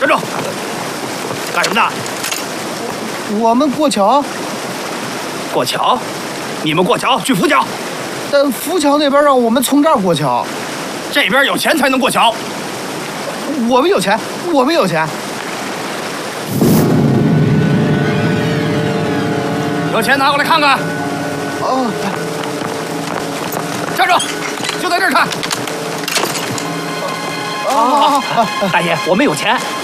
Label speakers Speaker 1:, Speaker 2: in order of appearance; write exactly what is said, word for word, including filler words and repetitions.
Speaker 1: 站住！干什么呢？
Speaker 2: 我们过桥。
Speaker 1: 过桥？你们过桥去浮桥？
Speaker 2: 但浮桥那边让我们从这儿过桥。
Speaker 1: 这边有钱才能过桥。
Speaker 2: 我们有钱，我们有钱。
Speaker 1: 有钱拿过来看看。
Speaker 2: 哦。
Speaker 1: 站住！就在这儿看。
Speaker 2: 啊！
Speaker 3: 大爷，我们有钱。